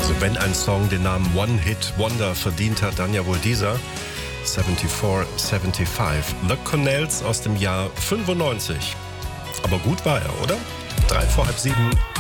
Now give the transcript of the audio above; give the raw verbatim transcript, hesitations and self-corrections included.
Also wenn ein Song den Namen One Hit Wonder verdient hat, dann ja wohl dieser. vierundsiebzig fünfundsiebzig. The Connells aus dem Jahr fünfundneunzig. Aber gut war er, oder? Drei vor halb sieben.